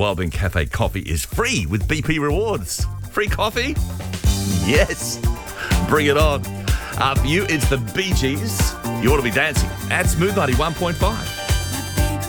Wildbean Cafe coffee is free with BP Rewards. Free coffee? Yes. Bring it on. For you, it's the Bee Gees. You ought to be dancing at Smooth 91.5.